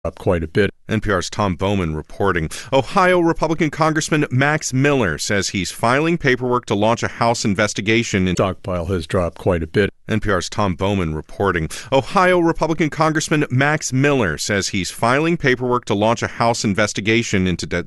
up quite a bit. NPR's Tom Bowman reporting. Ohio Republican Congressman Max Miller says he's filing paperwork to launch a House investigation. Stockpile has dropped quite a bit. NPR's Tom Bowman reporting. Ohio Republican Congressman Max Miller says he's filing paperwork to launch a House investigation into